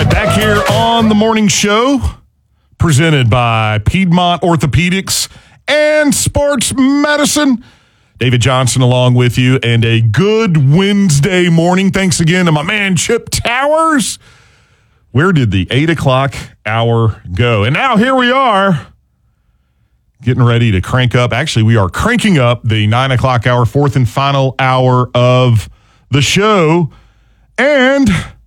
right, back here on the morning show, presented by Piedmont Orthopedics and Sports Medicine. David Johnson along with you, and a good Wednesday morning. Thanks again to my man Chip Towers. Where did the 8 o'clock hour go? And now here we are, getting ready to crank up. Actually, we are cranking up the 9 o'clock hour, fourth and final hour of the show, and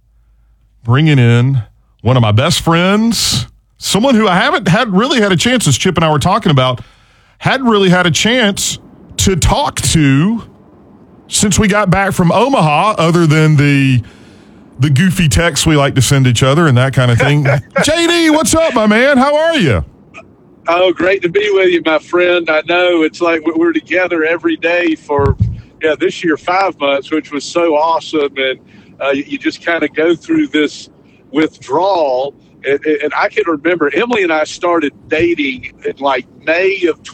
bringing in one of my best friends, someone who I haven't really had a chance, as Chip and I were talking about, hadn't really had a chance to talk to since we got back from Omaha, other than the goofy texts we like to send each other and that kind of thing. JD, what's up, my man? How are you? Oh, great to be with you, my friend. I know it's like we're together every day for, this year 5 months, which was so awesome. And you just kind of go through this withdrawal. And I can remember Emily and I started dating in like May of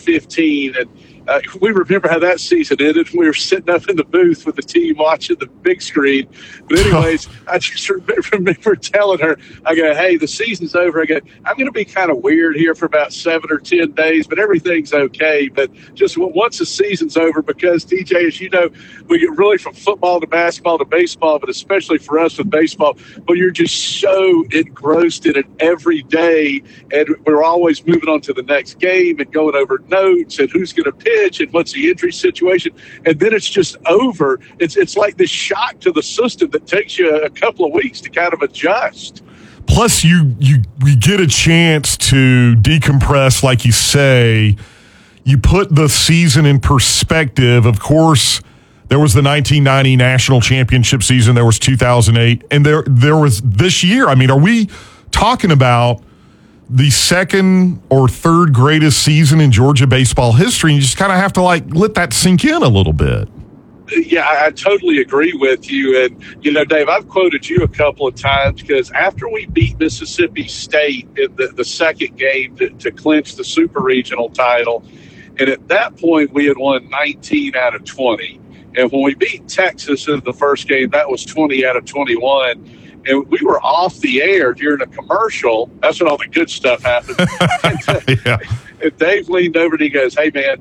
2015. And we remember how that season ended. We were sitting up in the booth with the team watching the big screen. But anyways, I just remember telling her, I go, hey, the season's over. I go, I'm going to be kind of weird here for about 7 or 10 days, but everything's okay. But just once the season's over, because, TJ, as you know, we get really from football to basketball to baseball, but especially for us with baseball, but you're just so engrossed in it every day. And we're always moving on to the next game and going over notes and who's going to pitch and what's the injury situation, and then it's just over. It's like this shock to the system that takes you a couple of weeks to kind of adjust. Plus, you get a chance to decompress, like you say. You put the season in perspective. Of course, there was the 1990 national championship season. There was 2008, and there was this year. I mean, are we talking about the second or third greatest season in Georgia baseball history? And you just kind of have to let that sink in a little bit. Yeah, I totally agree with you. And, Dave, I've quoted you a couple of times because after we beat Mississippi State in the second game to clinch the super regional title, and at that point we had won 19 out of 20. And when we beat Texas in the first game, that was 20 out of 21. And we were off the air during a commercial. That's when all the good stuff happened. Yeah. And Dave leaned over and he goes, hey, man,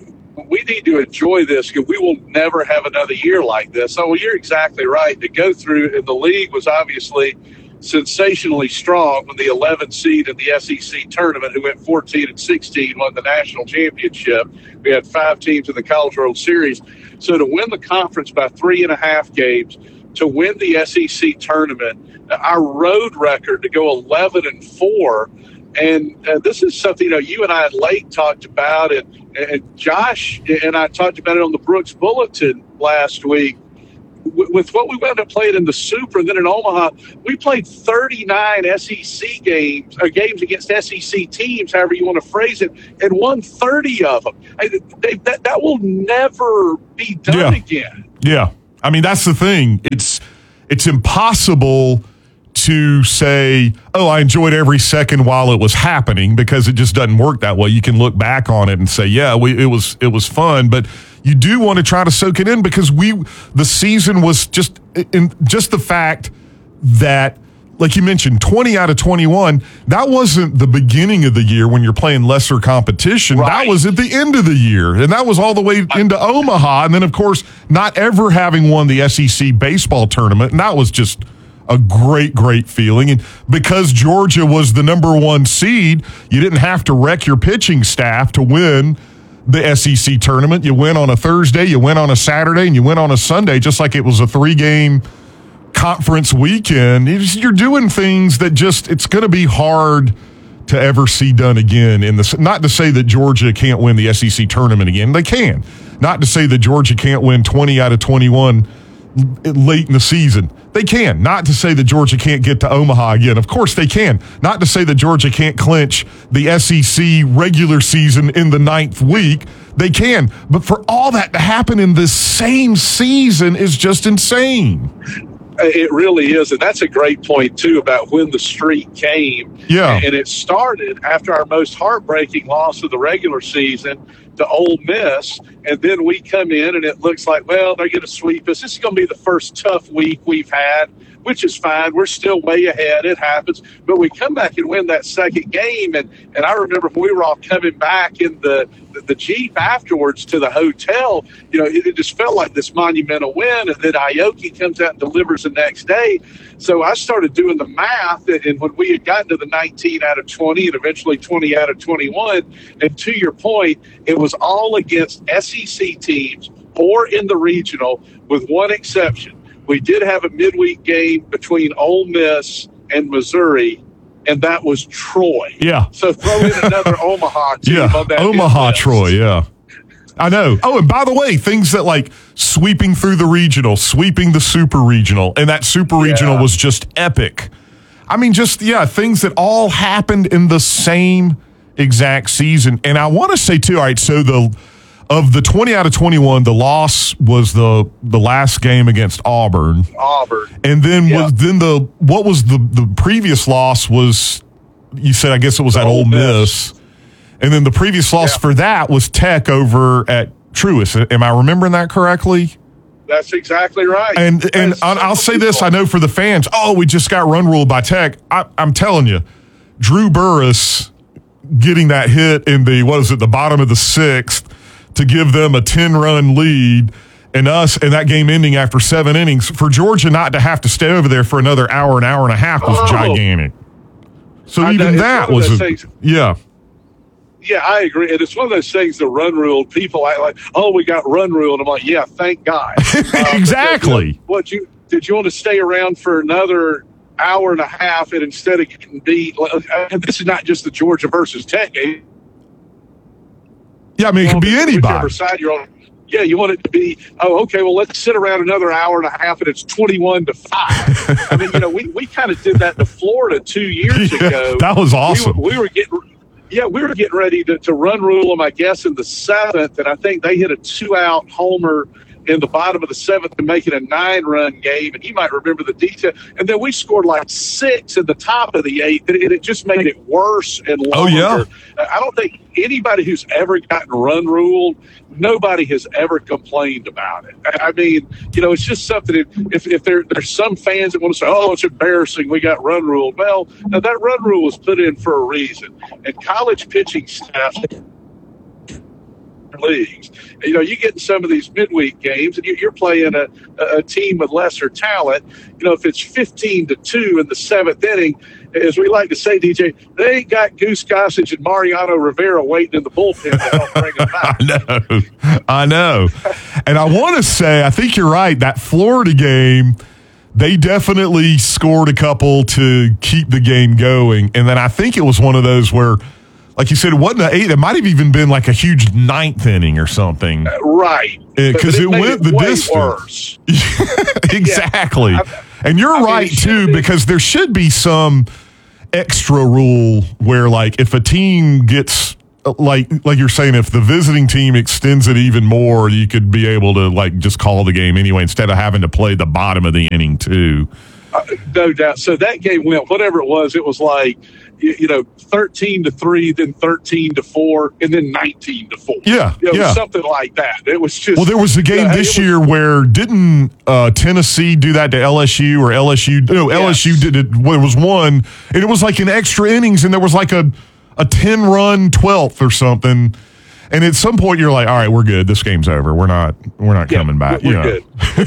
we need to enjoy this because we will never have another year like this. So, well, you're exactly right. To go through, and the league was obviously sensationally strong when the 11th seed in the SEC tournament, who went 14-16, won the national championship. We had 5 teams in the College World Series. So to win the conference by 3.5 games, to win the SEC tournament, our road record to go 11-4, and this is something you and I and Lake talked about, and Josh and I talked about it on the Brooks Bulletin last week. With what we wound up playing in the Super and then in Omaha, we played 39 SEC games, or games against SEC teams, however you want to phrase it, and won 30 of them. That will never be done again. Yeah. I mean, that's the thing. It's impossible to say, oh, I enjoyed every second while it was happening, because it just doesn't work that way. You can look back on it and say, yeah, it was fun, but you do want to try to soak it in, because the season was just the fact that, like you mentioned, 20 out of 21, that wasn't the beginning of the year when you're playing lesser competition. Right. That was at the end of the year, and that was all the way into Omaha. And then, of course, not ever having won the SEC baseball tournament, and that was just a great, great feeling. And because Georgia was the number 1 seed, you didn't have to wreck your pitching staff to win the SEC tournament. You win on a Thursday, you win on a Saturday, and you win on a Sunday, just like it was a 3-game conference weekend. You're doing things that it's going to be hard to ever see done again. Not to say that Georgia can't win the SEC tournament again. They can. Not to say that Georgia can't win 20 out of 21 late in the season. They can. Not to say that Georgia can't get to Omaha again. Of course they can. Not to say that Georgia can't clinch the SEC regular season in the 9th week. They can. But for all that to happen in this same season is just insane. It really is, and that's a great point, too, about when the streak came. Yeah. And it started after our most heartbreaking loss of the regular season to Ole Miss, and then we come in, and it looks like, well, they're going to sweep us. This is going to be the first tough week we've had which is fine. We're still way ahead. It happens. But we come back and win that second game. And I remember when we were all coming back in the Jeep afterwards to the hotel, it just felt like this monumental win. And then Aoki comes out and delivers the next day. So I started doing the math. And when we had gotten to the 19 out of 20 and eventually 20 out of 21, and to your point, it was all against SEC teams or in the regional, with one exception. We did have a midweek game between Ole Miss and Missouri, and that was Troy. Yeah. So throw in another Omaha team on that. Omaha, Troy, yeah. I know. Oh, and by the way, things that like sweeping through the regional, sweeping the super regional, and that super regional was just epic. I mean, things that all happened in the same exact season. And I want to say, too, all right, so of the 20 out of 21, the loss was the last game against Auburn. And then what was the previous loss was, you said, I guess it was at Ole Miss. And then the previous loss for that was Tech over at Truist. Am I remembering that correctly? That's exactly right. And I'll say this, I know for the fans, we just got run ruled by Tech. I'm telling you, Drew Burress getting that hit in the bottom of the sixth to give them a 10-run lead, and that game ending after 7 innings, for Georgia not to have to stay over there for another hour and a half was gigantic. So even that was yeah. Yeah, I agree. And it's one of those things, the run rule, people act like, we got run rule. And I'm like, yeah, thank God. Exactly. Did you want to stay around for another hour and a half, and instead of getting beat, and this is not just the Georgia versus Tech game. Yeah, I mean, it could be anybody. Whichever side you're on. Yeah, you want it to be, okay, well, let's sit around another hour and a half, and it's 21-5. I mean, we kind of did that to Florida 2 years ago. That was awesome. We were getting ready to run rule them, I guess, in the 7th, and I think they hit a 2-out homer in the bottom of the 7th to make it a 9-run game, and you might remember the detail. And then we scored like 6 in the top of the 8th, and it just made it worse and longer. Oh, yeah. I don't think anybody who's ever gotten run ruled, nobody has ever complained about it. I mean, it's just something. If there's some fans that want to say, it's embarrassing, we got run ruled. Well, now that run rule was put in for a reason. And college pitching staff leagues, you get in some of these midweek games and you're playing a team with lesser talent. If it's 15-2 in the 7th inning, as we like to say, DJ, they ain't got Goose Gossage and Mariano Rivera waiting in the bullpen to help bring them back. I know. And I want to say, I think you're right, that Florida game, they definitely scored a couple to keep the game going. And then I think it was one of those where, like you said, it wasn't an 8th. It might have even been like a huge 9th inning or something. Right. Because it went the distance. Exactly. Yeah. And you're right, too, because there should be some extra rule where, like, if a team gets, like you're saying, if the visiting team extends it even more, you could be able to, like, just call the game anyway instead of having to play the bottom of the inning, too. No doubt. So that game went, whatever it was like, 13-3, then 13-4, and then 19-4. Yeah, something like that. It was just. Well, there was a game this year where didn't Tennessee do that to LSU, or LSU? No, yes. LSU did it. Well, it was one, and it was like in extra innings, and there was like a 10-run 12th or something. And at some point, you're like, all right, we're good. This game's over. We're not coming back. We're good.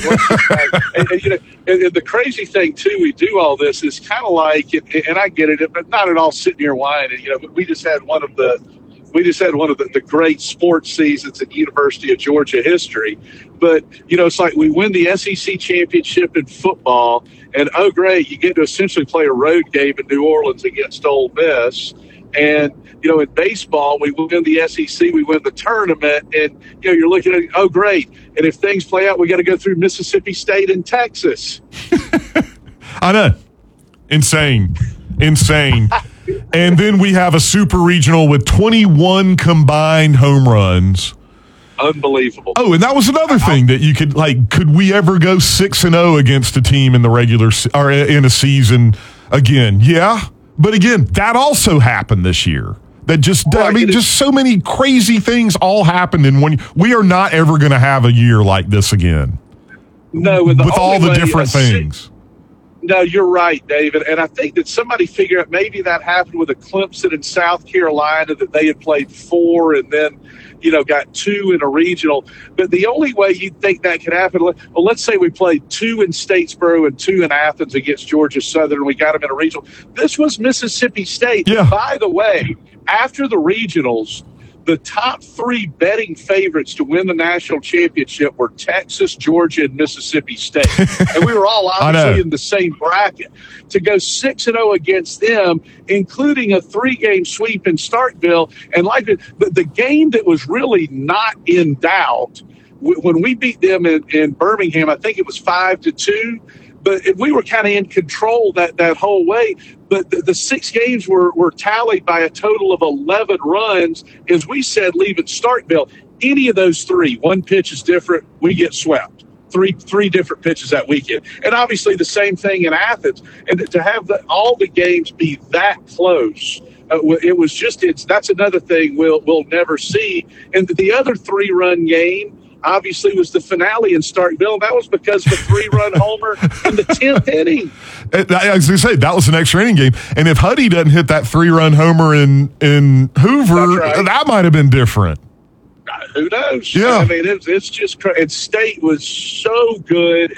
and the crazy thing, too, we do all this is kind of like, and I get it, but not at all sitting here whining. We just had one of the great sports seasons in University of Georgia history. But, it's like we win the SEC championship in football, and, great, you get to essentially play a road game in New Orleans against Ole Miss. And, in baseball, we win the SEC, we win the tournament, and, you're looking at, great. And if things play out, we got to go through Mississippi State and Texas. I know. Insane. And then we have a super regional with 21 combined home runs. Unbelievable. Oh, and that was another thing that you could we ever go 6-0 against a team in the regular or in a season again? Yeah. But again, that also happened this year. That just so many crazy things all happened in one. We are not ever going to have a year like this again. No, with all the different things. No, you're right, David. And I think that somebody figured out maybe that happened with a Clemson in South Carolina, that they had played 4 and then, got 2 in a regional. But the only way you'd think that could happen, well, let's say we played 2 in Statesboro and 2 in Athens against Georgia Southern, and we got them in a regional. This was Mississippi State. Yeah. By the way, after the regionals, the top 3 betting favorites to win the national championship were Texas, Georgia, and Mississippi State. And we were all obviously in the same bracket. To go 6-0 against them, including a 3-game sweep in Starkville, and like the game that was really not in doubt, when we beat them in Birmingham, I think it was 5-2. But we were kind of in control that whole way. But the 6 games were tallied by a total of 11 runs. As we said, leaving Starkville, any of those 3, one pitch is different, we get swept. Three different pitches that weekend. And obviously the same thing in Athens. And to have all the games be that close, that's another thing we'll never see. And the other 3-run game, obviously, was the finale in Starkville. That was because of a 3-run homer in the 10th inning. I was going to say, that was an extra inning game. And if Huddy doesn't hit that 3-run homer in Hoover, that might have been different. Who knows? Yeah. I mean, it's just crazy. And State was so good.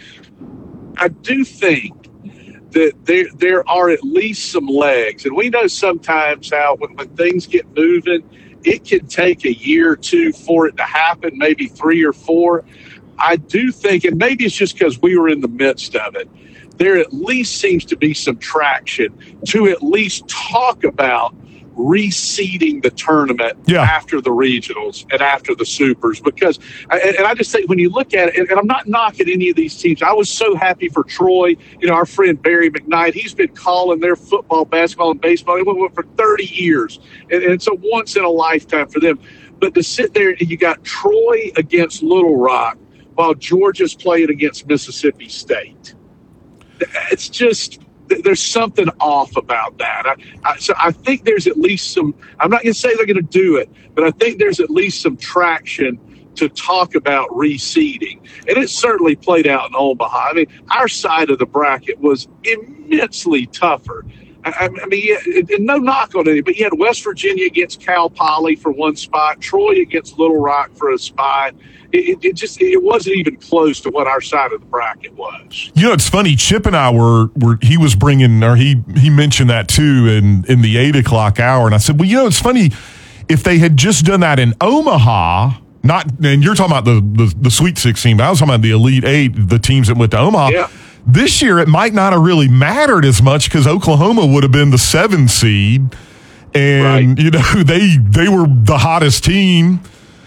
And I do think that there are at least some legs. And we know sometimes how when things get moving, it can take a year or 2 for it to happen, maybe 3 or 4. I do think, and maybe it's just because we were in the midst of it, there at least seems to be some traction to at least talk about reseeding the tournament after the regionals and after the supers. Because, and I just think when you look at it, and I'm not knocking any of these teams, I was so happy for Troy. Our friend Barry McKnight, he's been calling their football, basketball, and baseball. He went for 30 years, and it's a once in a lifetime for them. But to sit there and you got Troy against Little Rock while Georgia's playing against Mississippi State, it's just, there's something off about that. So I think there's at least some, I'm not going to say they're going to do it, but I think there's at least some traction to talk about reseeding. And it certainly played out in Omaha. I mean, our side of the bracket was immensely tougher. I mean, no knock on it, but you had West Virginia against Cal Poly for one spot, Troy against Little Rock for a spot. It wasn't even close to what our side of the bracket was. It's funny. Chip and I he was bringing, or he mentioned that too in the 8 o'clock hour. And I said, well, it's funny if they had just done that in Omaha, and you're talking about the Sweet 16, but I was talking about the Elite 8, the teams that went to Omaha. Yeah. This year, it might not have really mattered as much because Oklahoma would have been the 7 seed. And, they were the hottest team.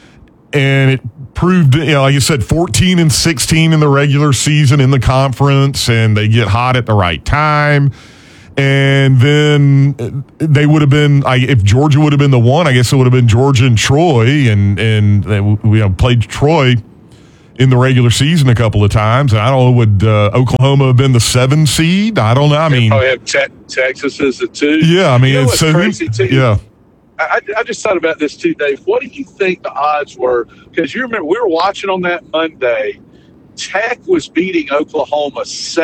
And it proved, like you said, 14-16 in the regular season in the conference, and they get hot at the right time. And then they would have been, if Georgia would have been the 1, I guess it would have been Georgia and Troy, and we played Troy in the regular season a couple of times. And I don't know, would Oklahoma have been the 7 seed? I don't know. I mean, probably have Texas as a 2. Yeah, I mean, it's crazy too. Yeah. I just thought about this too, Dave. What do you think the odds were? Because you remember we were watching on that Monday. Tech was beating Oklahoma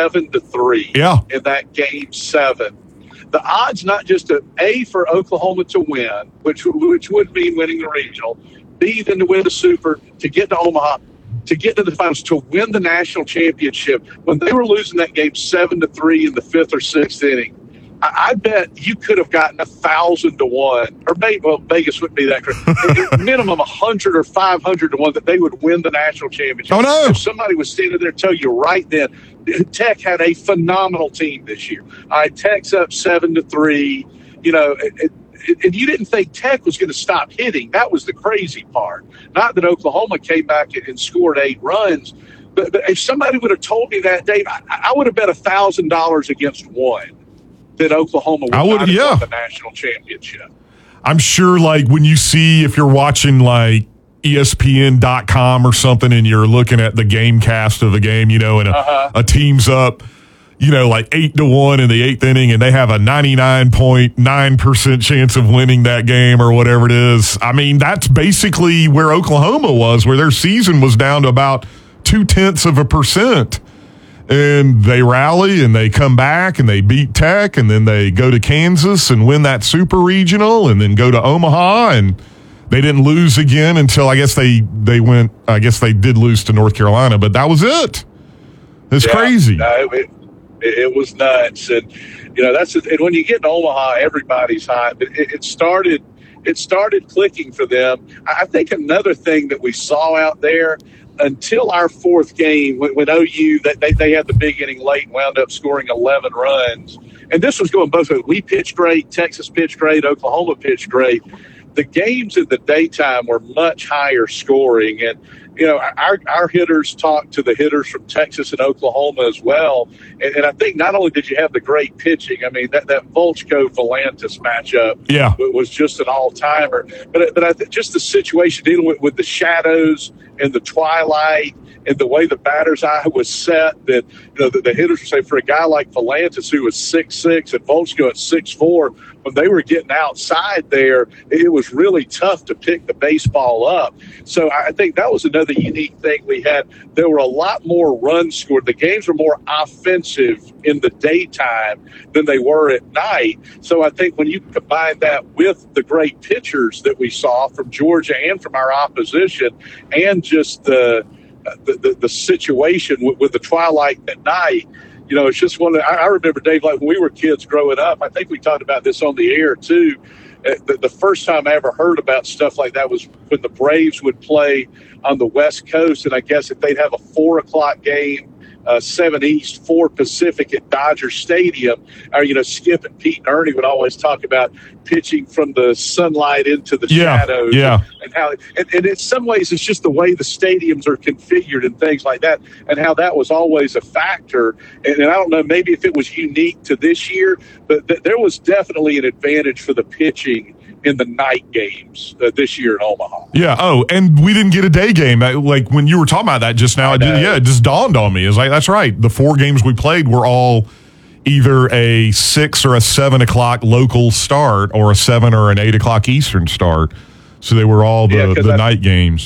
7-3 in that game 7. The odds, not just A, for Oklahoma to win, which would mean winning the regional, B, then to win the Super, to get to Omaha, to get to the finals, to win the national championship. When they were losing that game 7-3 in the 5th or 6th inning, I bet you could have gotten 1,000 to 1, or maybe, well, Vegas wouldn't be that great. Minimum 100 or 500 to 1 that they would win the national championship. Oh no! If somebody was standing there tell you right then, Tech had a phenomenal team this year. All right, Tech's up 7-3. And you didn't think Tech was going to stop hitting. That was the crazy part. Not that Oklahoma came back and scored 8 runs, but if somebody would have told me that, Dave, I would have bet $1,000 against 1. That Oklahoma would not have won the national championship. I'm sure, like, when you see, if you're watching, like, ESPN.com or something and you're looking at the game cast of the game, and a team's up, like 8-1 in the 8th inning and they have a 99.9% chance of winning that game or whatever it is. I mean, that's basically where Oklahoma was, where their season was down to about 0.2%. and they rally and they come back and they beat Tech, and then they go to Kansas and win that super regional, and then go to Omaha, and they didn't lose again until I guess they did lose to North Carolina, but that was it. It's crazy. No, it was nuts. And, and when you get to Omaha, everybody's hot. But it started clicking for them. I think another thing that we saw out there until our fourth game, when OU, they had the big inning late and wound up scoring 11 runs. And this was going both ways. We pitched great, Texas pitched great, Oklahoma pitched great. The games in the daytime were much higher scoring. And, our hitters talked to the hitters from Texas and Oklahoma as well. And I think not only did you have the great pitching, I mean, that Volchko-Volantis matchup was just an all-timer. But I think just the situation dealing with the shadows and the twilight and the way the batter's eye was set, that the hitters would say for a guy like Volantis, who was 6'6", and Volchko at 6'4", when they were getting outside there, it was really tough to pick the baseball up. So I think that was another unique thing we had. There were a lot more runs scored. The games were more offensive in the daytime than they were at night. So I think when you combine that with the great pitchers that we saw from Georgia and from our opposition, and just the situation with the twilight at night, it's just I remember, Dave, like when we were kids growing up, I think we talked about this on the air too. The first time I ever heard about stuff like that was when the Braves would play on the West Coast, and I guess if they'd have a 4:00 game, 7 East, 4 Pacific at Dodger Stadium, or, Skip and Pete and Ernie would always talk about pitching from the sunlight into the shadows. And how, and in some ways it's just the way the stadiums are configured and things like that, and how that was always a factor. And I don't know, maybe if it was unique to this year, but there was definitely an advantage for the pitching in the night games this year in Omaha. Yeah. Oh, and we didn't get a day game. Like when you were talking about that just now, it just dawned on me. It's like, that's right. The 4 games we played were all either a 6 or a 7 o'clock local start, or a 7 or an 8 o'clock Eastern start. So they were all the night games.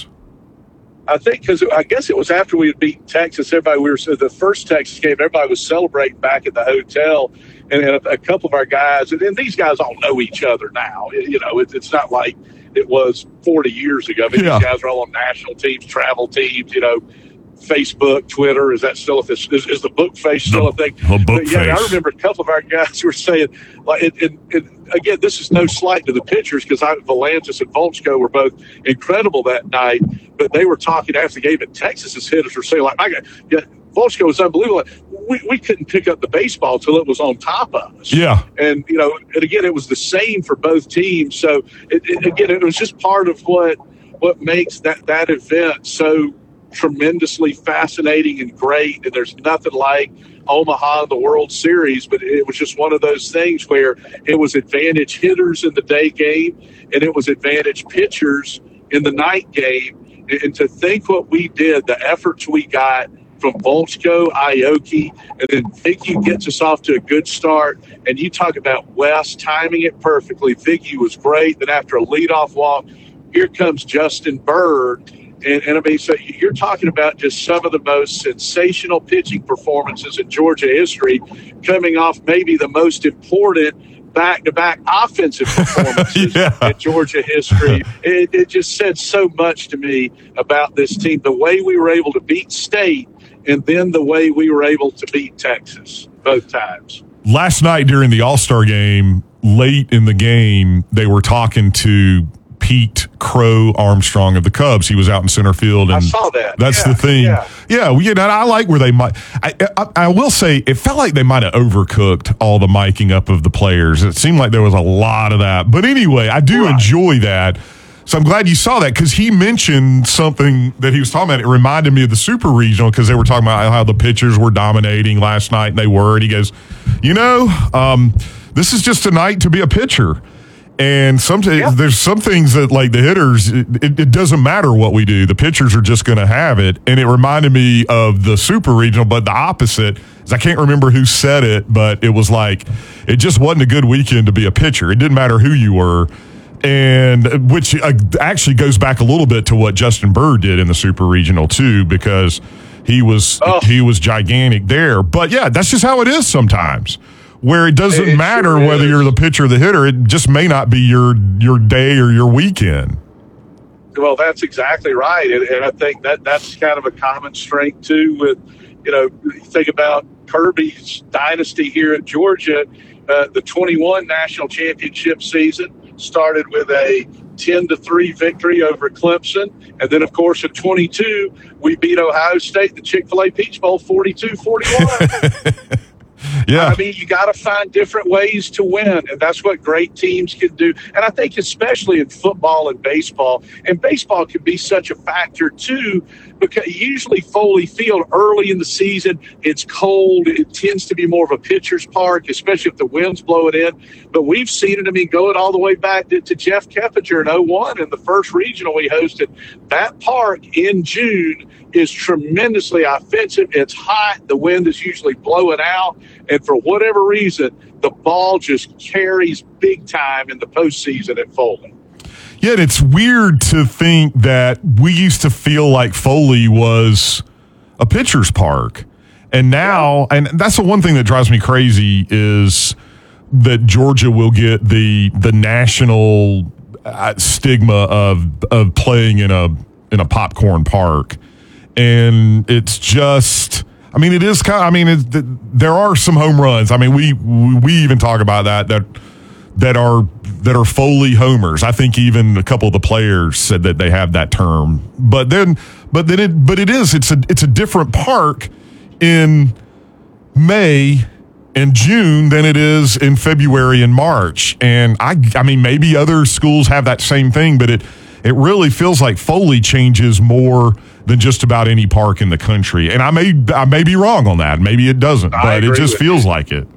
I think because I guess it was after we had beaten Texas, the first Texas game, everybody was celebrating back at the hotel. And a couple of our guys, and these guys all know each other now. It's not like it was 40 years ago. I mean, these guys are all on national teams, travel teams, Facebook, Twitter. Is that still is the book face still a thing? Face. I remember a couple of our guys were saying, like, and again, this is no slight to the pitchers, because Volantis and Volchko were both incredible that night. But they were talking after the game, and Texas's hitters were saying, like, Volchko was unbelievable. We couldn't pick up the baseball till it was on top of us. Yeah. And, and again, it was the same for both teams. So, it was just part of what makes that event so tremendously fascinating and great. And there's nothing like Omaha in the World Series, but it was just one of those things where it was advantage hitters in the day game, and it was advantage pitchers in the night game. And to think what we did, the efforts we got from Volchko, Aoki, and then Vicky gets us off to a good start. And you talk about Wes timing it perfectly. Vicky was great. Then after a leadoff walk, here comes Justin Bird. And I mean, so you're talking about just some of the most sensational pitching performances in Georgia history, coming off maybe the most important back-to-back offensive performances in Georgia history. It just said so much to me about this team, the way we were able to beat State, and then the way we were able to beat Texas both times. Last night during the All-Star game, late in the game, they were talking to Pete Crow Armstrong of the Cubs. He was out in center field. And I saw that. That's the thing. I like where they might. I will say it felt like they might have overcooked all the miking up of the players. It seemed like there was a lot of that. But anyway, I do enjoy that. So I'm glad you saw that, because he mentioned something that he was talking about. It reminded me of the Super Regional, because they were talking about how the pitchers were dominating last night, and they were. And he goes, this is just a night to be a pitcher. And sometimes there's some things that, like the hitters, it doesn't matter what we do. The pitchers are just going to have it. And it reminded me of the Super Regional, but the opposite is, I can't remember who said it, but it was like, it just wasn't a good weekend to be a pitcher. It didn't matter who you were. And which actually goes back a little bit to what Justin Bird did in the Super Regional too, because he was gigantic there. But yeah, that's just how it is sometimes, where it doesn't matter sure whether you're the pitcher or the hitter. It just may not be your day or your weekend. Well, that's exactly right, and I think that's kind of a common strength too. With think about Kirby's dynasty here at Georgia. The 21 national championship season started with a 10-3 victory over Clemson, and then of course in 22 we beat Ohio State, the Chick-fil-A Peach Bowl, 42-41. Yeah. I mean, you got to find different ways to win, and that's what great teams can do. And I think especially in football and baseball can be such a factor too, because usually Foley Field early in the season, it's cold. It tends to be more of a pitcher's park, especially if the wind's blowing in. But we've seen it, I mean, going all the way back to Jeff Keppinger in 01 in the first regional we hosted. That park in June is tremendously offensive. It's hot. The wind is usually blowing out. And for whatever reason, the ball just carries big time in the postseason at Foley. Yeah, it's weird to think that we used to feel like Foley was a pitcher's park. And now, and that's the one thing that drives me crazy, is that Georgia will get the national stigma of playing in a popcorn park. And it's just, I mean, it is kind of, I mean, there are some home runs. I mean, we even talk about that are Foley homers. I think even a couple of the players said that they have that term. But it's a different park in May and June than it is in February and March. And I mean, maybe other schools have that same thing, but it really feels like Foley changes more than just about any park in the country. And I may be wrong on that. Maybe it doesn't, but it just feels like it.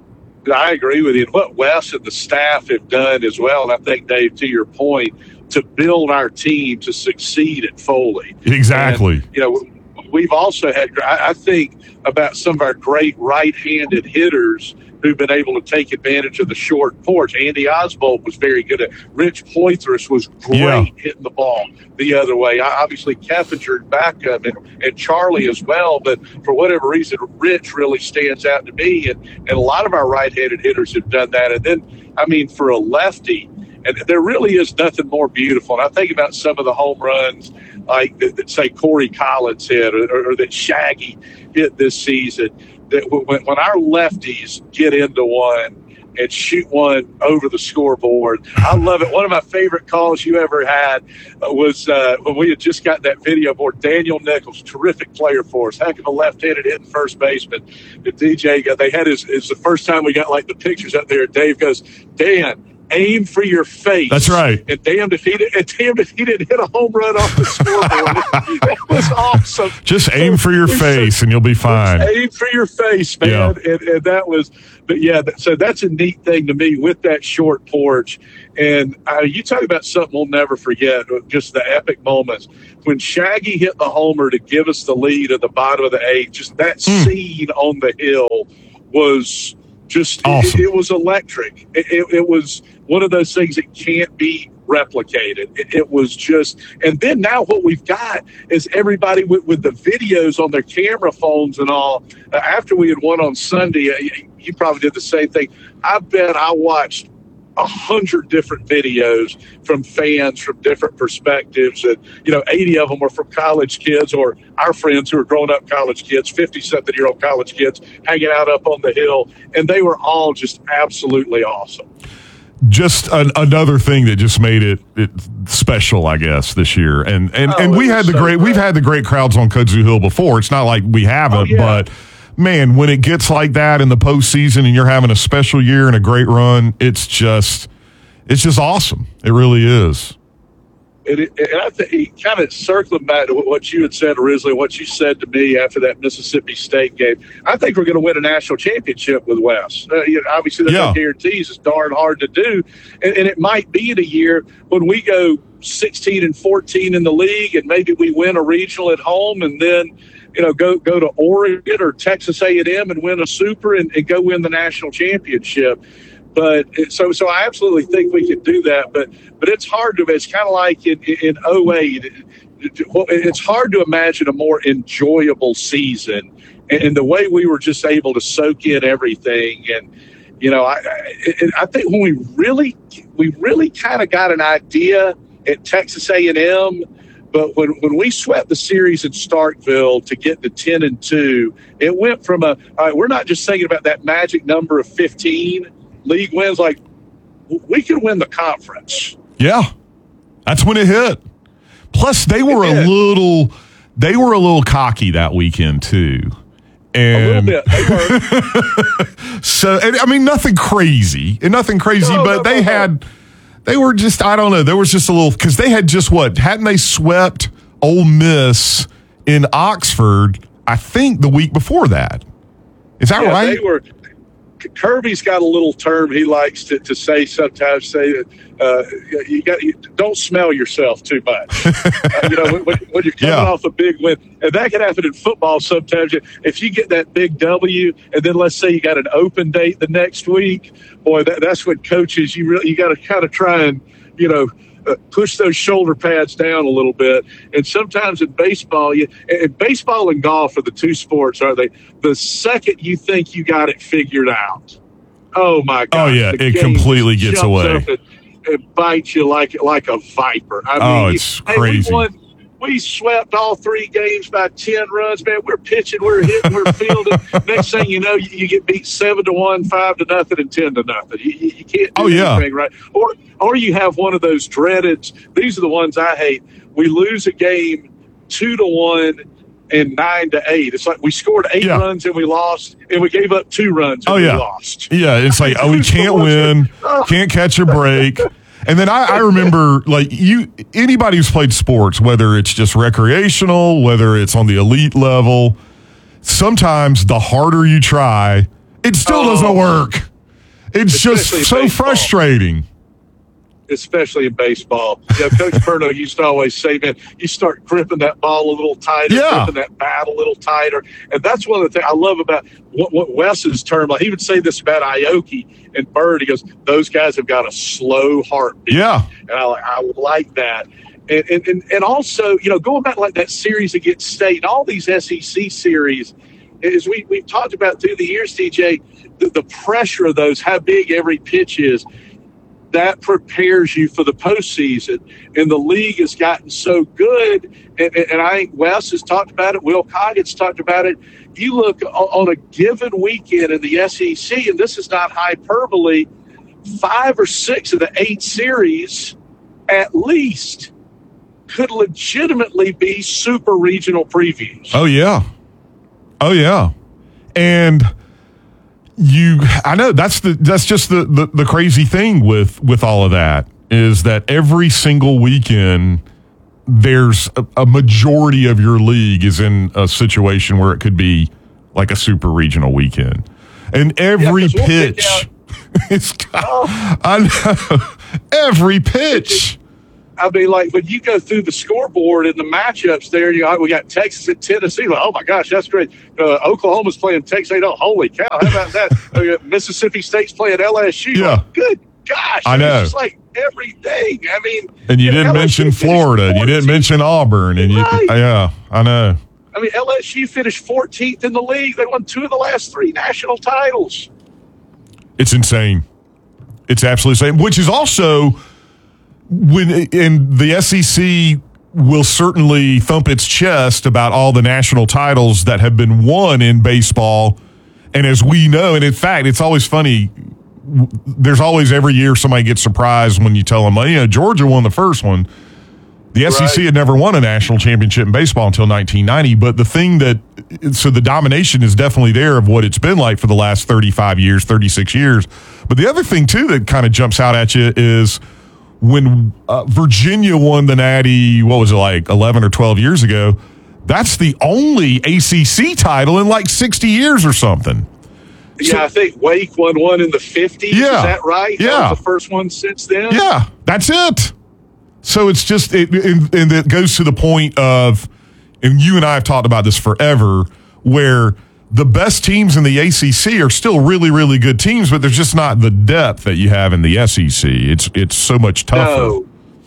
I agree with you. And what Wes and the staff have done as well, and I think, Dave, to your point, to build our team to succeed at Foley. Exactly. And, we've also had, I think, about some of our great right-handed hitters who've been able to take advantage of the short porch. Andy Oswald was very good at it. Rich Poitras was great hitting the ball the other way. Obviously, Keffinger backup and Charlie as well. But for whatever reason, Rich really stands out to me. And a lot of our right-handed hitters have done that. And then, I mean, for a lefty, and there really is nothing more beautiful. And I think about some of the home runs like that say Corey Collins hit or that Shaggy hit this season. That when our lefties get into one and shoot one over the scoreboard, I love it. One of my favorite calls you ever had was when we had just got that video board. Daniel Nichols, terrific player for us, heck of a left-handed hitting first baseman. The DJ they had it's the first time we got like the pictures up there. Dave goes, Dan, aim for your face. That's right. And damned if he didn't hit a home run off the scoreboard. That was awesome. Just aim for your face and you'll be fine. Aim for your face, man. Yeah. And that was, but yeah, so that's a neat thing to me with that short porch. And you talk about something we'll never forget, just the epic moments. When Shaggy hit the homer to give us the lead at the bottom of the eighth, just that scene on the hill was just awesome. It was electric. It was one of those things that can't be replicated. It was just, and then now what we've got is everybody with the videos on their camera phones and all. After we had won on Sunday, you probably did the same thing. I bet I watched 100 different videos from fans from different perspectives, and 80 of them were from college kids or our friends who are grown-up college kids, 50-something-year-old college kids hanging out up on the hill, and they were all just absolutely awesome. Just another thing that just made it special, I guess, this year, and we've had the great crowds on Kudzu Hill before. It's not like we haven't, but. Man, when it gets like that in the postseason and you're having a special year and a great run, it's just awesome. It really is. And I think kind of circling back to what you had said originally, what you said to me after that Mississippi State game, I think we're going to win a national championship with Wes. Obviously, there's no guarantees. It's darn hard to do. And it might be in a year when we go 16-14 in the league and maybe we win a regional at home and then – go to Oregon or Texas A&M and win a super and go win the national championship. But so I absolutely think we can do that. But it's hard to. It's kind of like in 08. it's hard to imagine a more enjoyable season. And the way we were just able to soak in everything. And, I think when we really kind of got an idea at Texas A&M, but when we swept the series in Starkville to get to 10-2, it went from we're not just thinking about that magic number of 15 league wins, like we could win the conference. Yeah, that's when it hit. Plus, they were a little cocky that weekend too. And a little bit. They were. So, I mean, nothing crazy, but they were just, I don't know. There was just a little, because they had just hadn't they swept Ole Miss in Oxford, I think, the week before that? Is that right? They were. Kirby's got a little term he likes to say sometimes. Say that you don't smell yourself too much. When you're coming off a big win, and that can happen in football sometimes. If you get that big W, and then let's say you got an open date the next week, boy, that's what coaches you got to kind of try and push those shoulder pads down a little bit. And sometimes in baseball, baseball and golf are the two sports, are they? The second you think you got it figured out, oh my God! Oh yeah, it completely gets away. It bites you like a viper. I mean, it's crazy. We swept all 3 games by 10 runs, man. We're pitching, we're hitting, we're fielding. Next thing you know, you get beat 7-1, 5-0, and 10-0. You can't do anything right. Or you have one of those dreaded. These are the ones I hate. We lose a game 2-1 and 9-8. It's like we scored 8 runs and we lost, and we gave up 2 runs and we lost. Yeah, it's like we can't win, can't catch a break. And then I remember, like, anybody who's played sports, whether it's just recreational, whether it's on the elite level, sometimes the harder you try, it still doesn't work. It's just so frustrating. Especially in baseball. Coach Perno used to always say, man, you start gripping that ball a little tighter, gripping that bat a little tighter. And that's one of the things I love about what Wes's term. Like, he would say this about Aoki and Bird. He goes, those guys have got a slow heartbeat. Yeah. And I like that. And also, going back like that series against State and all these SEC series, as we've talked about through the years, TJ, the pressure of those, how big every pitch is, that prepares you for the postseason. And the league has gotten so good, and I think Wes has talked about it, Will Coggett's talked about it. You look on a given weekend in the SEC, and this is not hyperbole, 5 or 6 of the 8 series at least could legitimately be super regional previews. Oh, yeah. And I know that's just the crazy thing with all of that, is that every single weekend there's a majority of your league is in a situation where it could be like a super regional weekend, and every pitch I know every pitch. I mean, like, when you go through the scoreboard and the matchups there, we got Texas at Tennessee. Like, oh, my gosh, that's great. Oklahoma's playing Texas. Holy cow, how about that? Mississippi State's playing LSU. Yeah. Like, good gosh. I know. It's just like everything. I mean. And you didn't mention Florida. And you didn't mention Auburn. And yeah, I know. I mean, LSU finished 14th in the league. They won 2 of the last 3 national titles. It's insane. It's absolutely insane, which is also – and the SEC will certainly thump its chest about all the national titles that have been won in baseball. And as we know, and in fact, it's always funny, there's always every year somebody gets surprised when you tell them, Georgia won the first one. The SEC had never won a national championship in baseball until 1990. But the domination is definitely there of what it's been like for the last 35 years, 36 years. But the other thing, too, that kind of jumps out at you is when Virginia won the Natty, what was it, like 11 or 12 years ago, that's the only ACC title in like 60 years or something. Yeah, I think Wake won one in the 50s. Yeah. Is that right? Yeah. That was the first one since then? Yeah, that's it. So it's just, and it goes to the point of, and you and I have talked about this forever, where the best teams in the ACC are still really, really good teams, but there's just not the depth that you have in the SEC. It's so much tougher. No.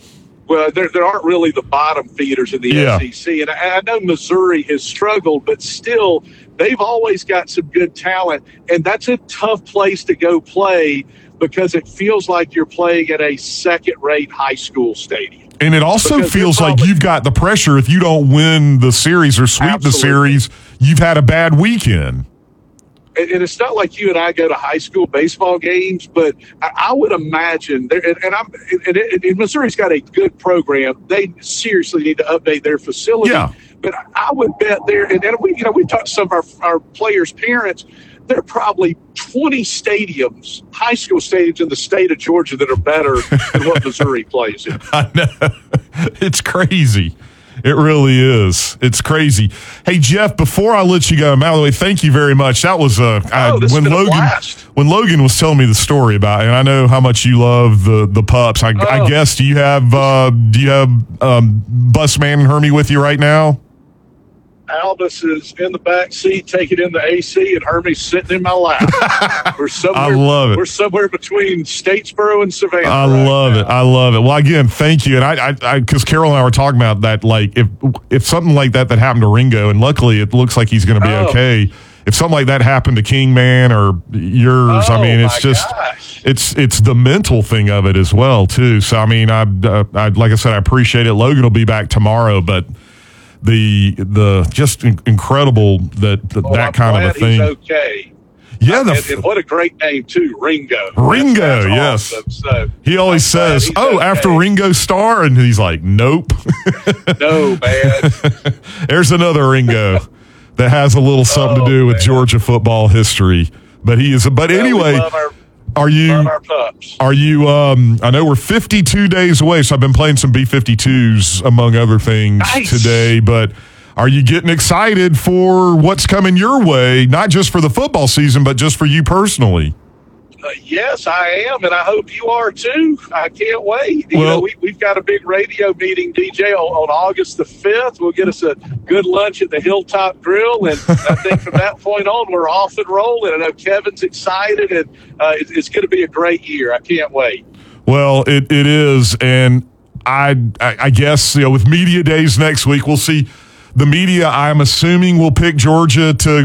Well, there aren't really the bottom feeders in the SEC. And I know Missouri has struggled, but still, they've always got some good talent. And that's a tough place to go play because it feels like you're playing at a second-rate high school stadium. And it also feels like you've got the pressure. If you don't win the series or sweep the series, you've had a bad weekend. And it's not like you and I go to high school baseball games, but I would imagine and Missouri's got a good program. They seriously need to update their facility. Yeah. But I would bet there, and we talked to some of our players' parents. There are probably 20 stadiums, high school stadiums in the state of Georgia that are better than what Missouri plays in. I know. It's crazy. It really is. It's crazy. Hey, Jeff, before I let you go, by the way, thank you very much. That was when Logan was telling me the story about it, and I know how much you love the pups. I guess, do you have Busman and Hermie with you right now? Albus is in the back seat, taking in the AC, and Hermie's sitting in my lap. I love it. We're somewhere between Statesboro and Savannah. I love it. Well, again, thank you. And I because Carol and I were talking about that, like if something like that happened to Ringo, and luckily it looks like he's going to be okay. If something like that happened to Kingman or yours, I mean, it's just it's the mental thing of it as well too. So I mean, I like I said, I appreciate it. Logan will be back tomorrow, but the just incredible that kind of a thing. He's okay. Yeah, and what a great name too, Ringo. Ringo, yes. Awesome. So he always says, after Ringo Starr, and he's like, nope. No, man. There's another Ringo that has a little something to do with Georgia football history. But he is. But anyway, Are you? I know we're 52 days away, so I've been playing some B-52s among other things today. But are you getting excited for what's coming your way? Not just for the football season, but just for you personally. Yes, I am, and I hope you are too. I can't wait. We've got a big radio meeting, DJ, on August the 5th. We'll get us a good lunch at the Hilltop Grill, and I think from that point on, we're off and rolling. I know Kevin's excited, and it's going to be a great year. I can't wait. Well, it is, and I guess with media days next week, we'll see. The media, I'm assuming, will pick Georgia to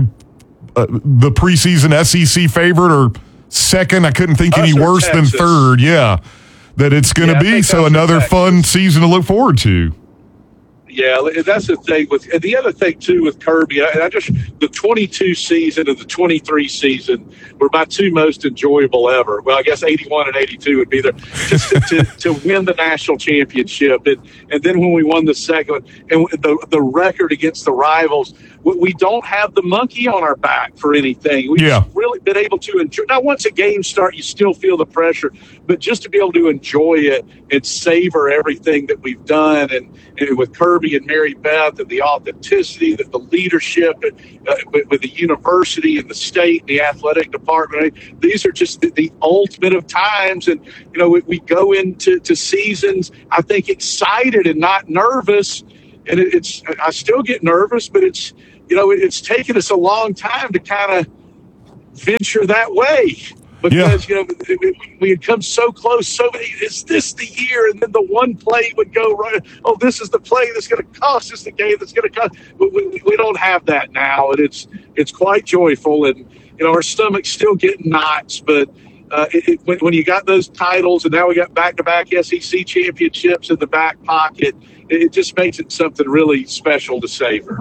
the preseason SEC favorite or second. I couldn't think any worse than third. Yeah, that it's going to be. So another fun season to look forward to. Yeah, that's the thing and the other thing too with Kirby. The 22 season and the 23 season were my two most enjoyable ever. Well, I guess 81 and 82 would be there just to win the national championship, and then when we won the second and the record against the rivals. We don't have the monkey on our back for anything. We've really been able to enjoy. Now, once a game starts, you still feel the pressure, but just to be able to enjoy it and savor everything that we've done, and with Kirby and Mary Beth, and the authenticity, the leadership, with the university and the state and the athletic department, these are just the ultimate of times. And we go into seasons, I think, excited and not nervous. And I still get nervous, but it's taken us a long time to kind of venture that way because, we had come so close. So many, is this the year? And then the one play would go right. Oh, this is the play that's going to cost us the game. That's going to cost. We don't have that now. And it's quite joyful. And, our stomach's still getting knots, but when you got those titles and now we got back-to-back SEC championships in the back pocket, it just makes it something really special to savor.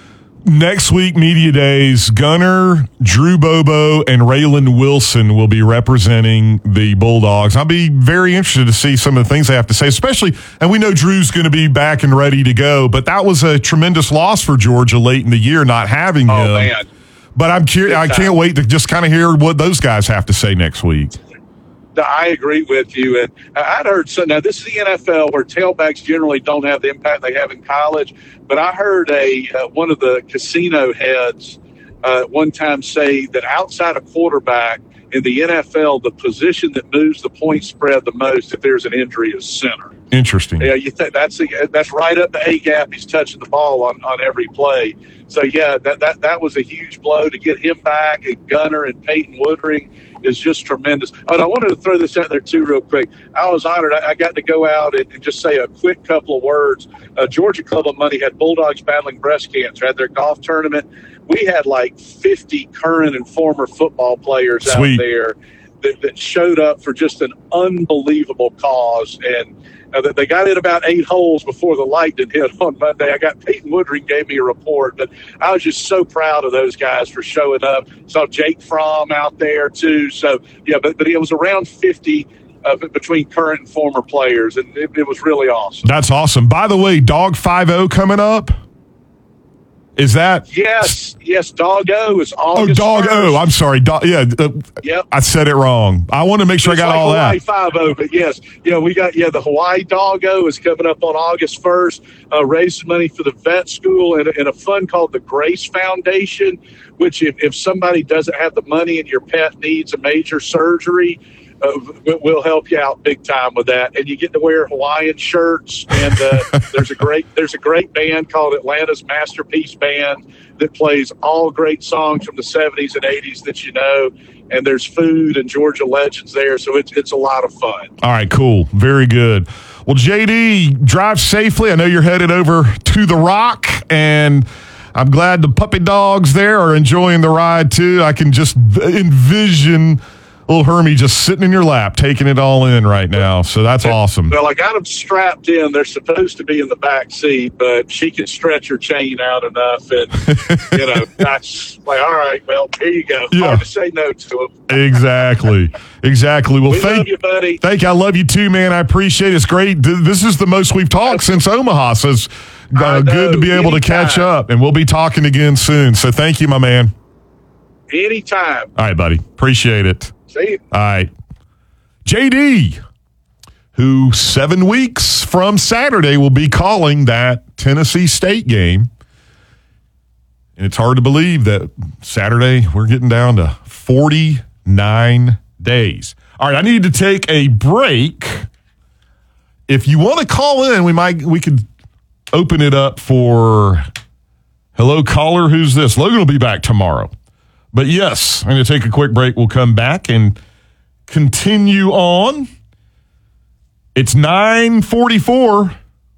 Next week, Media Days, Gunner, Drew Bobo, and Raylan Wilson will be representing the Bulldogs. I'll be very interested to see some of the things they have to say, especially, and we know Drew's going to be back and ready to go, but that was a tremendous loss for Georgia late in the year not having him. Oh, man. But I'm curious. I can't wait to just kind of hear what those guys have to say next week. I agree with you. And I'd heard now this is the NFL where tailbacks generally don't have the impact they have in college. But I heard one of the casino heads one time say that outside a quarterback in the NFL, the position that moves the point spread the most if there's an injury is center. Interesting. Yeah, you think that's right up the A gap. He's touching the ball on every play. So yeah, that was a huge blow to get him back, and Gunner and Peyton Woodring. is just tremendous. And I wanted to throw this out there too real quick. I was honored. I got to go out and just say a quick couple of words. Georgia Club of Money had Bulldogs Battling Breast Cancer at their golf tournament. We had like 50 current and former football players out there that showed up for just an unbelievable cause. And they got in about 8 holes before the lightning hit on Monday. I got Peyton Woodring gave me a report, but I was just so proud of those guys for showing up. Saw Jake Fromm out there too. So yeah, but it was around 50 between current and former players, and it was really awesome. That's awesome. By the way, Dog 5-0 coming up. Is that? Yes, Dog-O is August 1st. I'm sorry. Yep. I said it wrong. I want to make sure I got all Hawaii that. Hawaii 5-0, but yes. We got, the Hawaii Dog-O is coming up on August 1st, raising money for the vet school and a fund called the Grace Foundation, which if somebody doesn't have the money and your pet needs a major surgery, we'll help you out big time with that. And you get to wear Hawaiian shirts. And there's a great band called Atlanta's Masterpiece Band that plays all great songs from the 70s and 80s that you know. And there's food and Georgia legends there, so it's a lot of fun. All right, cool, very good. Well, JD, drive safely. I know you're headed over to the Rock, and I'm glad the puppy dogs there are enjoying the ride too. I can just envision little Hermie just sitting in your lap, taking it all in right now. So that's awesome. Well, I got them strapped in. They're supposed to be in the back seat, but she can stretch her chain out enough. And, that's like, all right, well, here you go. Yeah. Hard to say no to them. Exactly. Well, we love you, buddy. Thank you. I love you too, man. I appreciate it. It's great. This is the most we've talked since Omaha. So it's good to be able to catch up. And we'll be talking again soon. So thank you, my man. Anytime. All right, buddy. Appreciate it. See you. All right. JD, who 7 weeks from Saturday will be calling that Tennessee State game. And it's hard to believe that Saturday we're getting down to 49 days. All right, I need to take a break. If you want to call in, we could open it up for hello caller, who's this? Logan will be back tomorrow. But yes, I'm going to take a quick break. We'll come back and continue on. It's 9:44.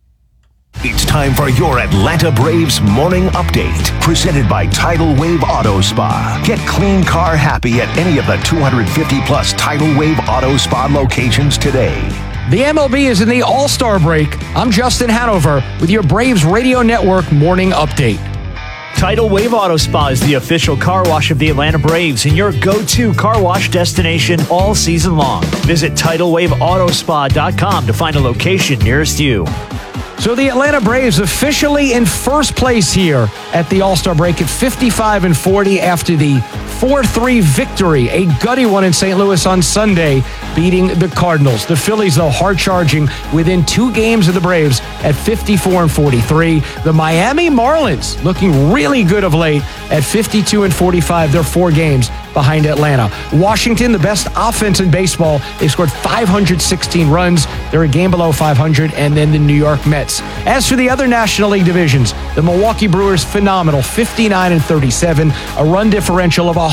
It's time for your Atlanta Braves morning update, presented by Tidal Wave Auto Spa. Get clean car happy at any of the 250-plus Tidal Wave Auto Spa locations today. The MLB is in the All-Star break. I'm Justin Hanover with your Braves Radio Network morning update. Tidal Wave Auto Spa is the official car wash of the Atlanta Braves and your go-to car wash destination all season long. Visit TidalWaveAutoSpa.com to find a location nearest you. So the Atlanta Braves officially in first place here at the All-Star break at 55-40 after the 4-3 victory, a gutty one in St. Louis on Sunday, beating the Cardinals. The Phillies, though, hard charging within 2 games of the Braves at 54-43. The Miami Marlins looking really good of late at 52-45. They're 4 games behind Atlanta. Washington, the best offense in baseball. They scored 516 runs. They're a game below 500. And then the New York Mets. As for the other National League divisions, the Milwaukee Brewers, phenomenal, 59-37, a run differential of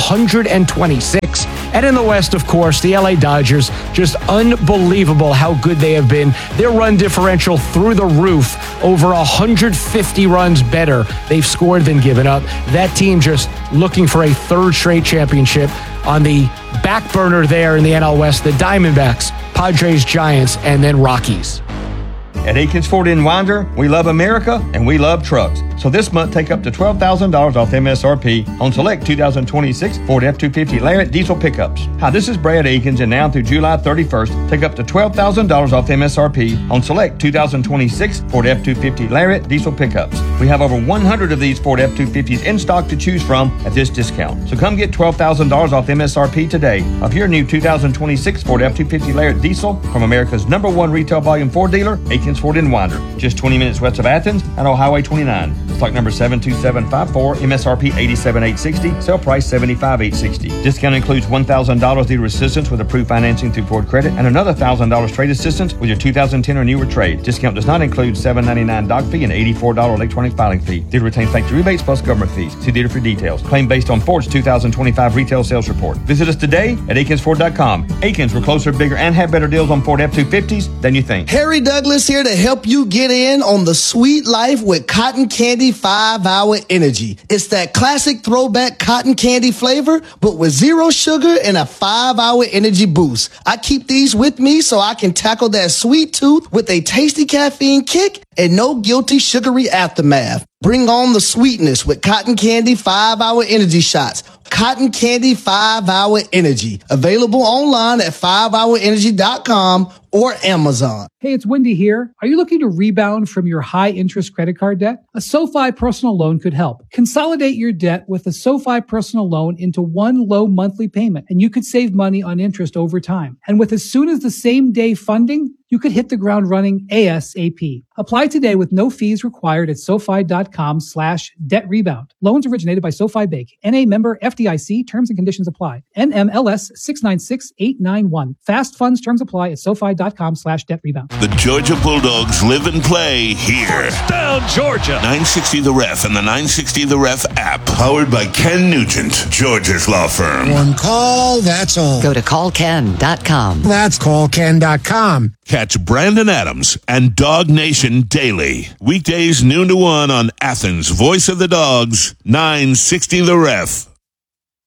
126. And in the West, of course, the LA Dodgers, just unbelievable how good they have been. Their run differential through the roof, over 150 runs better they've scored than given up. That team just looking for a 3rd straight championship. On the back burner there in the NL West, the Diamondbacks, Padres, Giants, and then Rockies. At Akins Ford in Winder, we love America and we love trucks. So this month, take up to $12,000 off MSRP on select 2026 Ford F-250 Lariat diesel pickups. Hi, this is Brad Akins, and now through July 31st, take up to $12,000 off MSRP on select 2026 Ford F-250 Lariat diesel pickups. We have over 100 of these Ford F-250s in stock to choose from at this discount. So come get $12,000 off MSRP today of your new 2026 Ford F-250 Lariat diesel from America's #1 retail volume Ford dealer, Akins Ford in Winder, just 20 minutes west of Athens and on Highway 29. Stock number 72754, MSRP $87,860, sale price $75,860. Discount includes $1,000 dealer assistance with approved financing through Ford Credit and another $1,000 trade assistance with your 2010 or newer trade. Discount does not include $7.99 doc fee and $84 electronic filing fee. Dealer retains factory rebates plus government fees. See dealer for details. Claim based on Ford's 2025 retail sales report. Visit us today at AkinsFord.com. Akins, we're closer, bigger, and have better deals on Ford F-250s than you think. Harry Douglas here to help you get in on the sweet life with Cotton Candy 5-Hour Energy. It's that classic throwback cotton candy flavor, but with zero sugar and a 5-hour energy boost. I keep these with me so I can tackle that sweet tooth with a tasty caffeine kick and no guilty sugary aftermath. Bring on the sweetness with Cotton Candy 5-Hour Energy Shots. Cotton Candy 5-Hour Energy. Available online at 5hourenergy.com or Amazon. Hey, it's Wendy here. Are you looking to rebound from your high-interest credit card debt? A SoFi personal loan could help. Consolidate your debt with a SoFi personal loan into one low monthly payment, and you could save money on interest over time. And with as soon as the same day funding, you could hit the ground running ASAP. Apply today with no fees required at SoFi.com/debt-rebound. Loans originated by SoFi Bank. NA member FDIC. Terms and conditions apply. NMLS 696891. Fast funds terms apply at SoFi.com/debt-rebound. The Georgia Bulldogs live and play here. Down Georgia. 960 The Ref and the 960 The Ref app. Powered by Ken Nugent, Georgia's law firm. One call, that's all. Go to callken.com. That's callken.com. Catch Brandon Adams and Dog Nation daily. Weekdays noon to 1 on Athens' Voice of the Dogs, 960 The Ref.